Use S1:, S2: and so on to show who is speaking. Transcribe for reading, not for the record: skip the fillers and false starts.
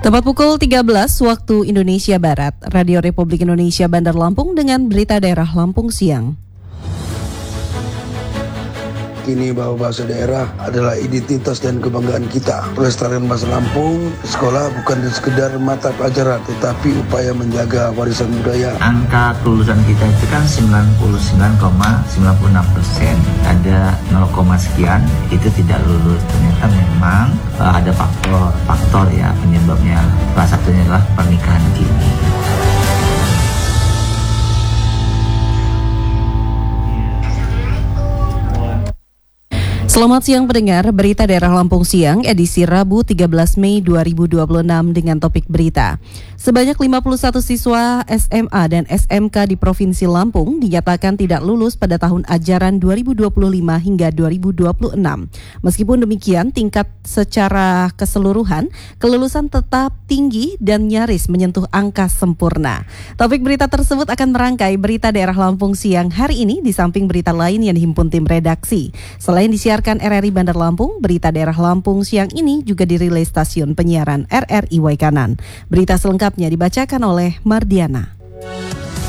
S1: Tepat pukul 13 waktu Indonesia Barat, Radio Republik Indonesia Bandar Lampung dengan berita daerah Lampung siang.
S2: Kini bahwa bahasa daerah adalah identitas dan kebanggaan kita. Pelestarian bahasa Lampung, sekolah bukan sekedar mata pelajaran, tetapi upaya menjaga warisan budaya.
S3: Angka kelulusan kita itu kan 99,96%. Ada 0, sekian itu tidak lulus. Ternyata memang ada faktor ya penyebabnya. Salah satunya adalah pernikahan dini.
S1: Selamat siang pendengar, berita daerah Lampung siang edisi Rabu 13 Mei 2026 dengan topik berita. Sebanyak 51 siswa SMA dan SMK di Provinsi Lampung dinyatakan tidak lulus pada tahun ajaran 2025 hingga 2026. Meskipun demikian, tingkat secara keseluruhan kelulusan tetap tinggi dan nyaris menyentuh angka sempurna. Topik berita tersebut akan merangkai berita daerah Lampung siang hari ini di samping berita lain yang dihimpun tim redaksi. Selain disiarkan RRI Bandar Lampung, berita daerah Lampung siang ini juga dirilis stasiun penyiaran RRI Waikanan. Berita selengkapnya dibacakan oleh Mardiana.